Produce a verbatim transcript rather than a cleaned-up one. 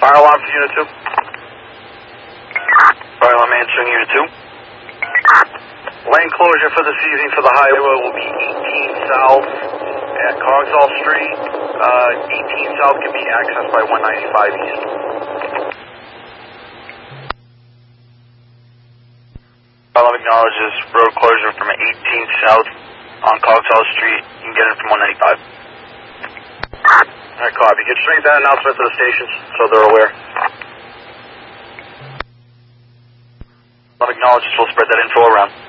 Fire alarm for Unit two. Fire alarm answering Unit two. Lane closure for this evening for the highway will be eighteen South at Cogsall Street. Uh, eighteen South can be accessed by one ninety-five East. Fire alarm acknowledges road closure from eighteen South on Cogsall Street. You can get in from one ninety-five. Alright, copy. Get straight that announcement to the stations so they're aware. Acknowledges we'll spread that info around.